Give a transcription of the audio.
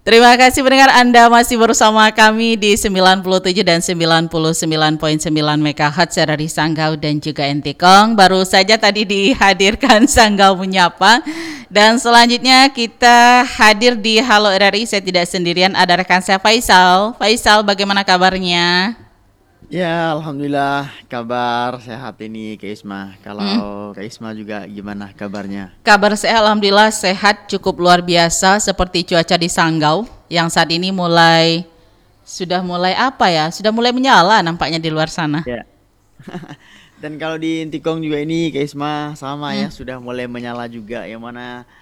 Terima kasih pendengar, Anda masih bersama kami di 97 dan 99,9 MHz dari Sanggau dan juga Entikong. Baru saja tadi dihadirkan Sanggau Menyapa. Dan selanjutnya kita hadir di Halo RRI. Saya tidak sendirian, ada rekan saya Faisal. Faisal, bagaimana kabarnya? Ya, alhamdulillah kabar sehat ini Kak Isma. Hmm, Kalau Kak Isma juga gimana kabarnya? Kabar saya alhamdulillah sehat, cukup luar biasa seperti cuaca di Sanggau yang saat ini sudah mulai apa ya? Sudah mulai menyala nampaknya di luar sana. Ya. Dan kalau di Intikong juga ini Kak Isma sama Hmm. ya sudah mulai menyala juga yang mana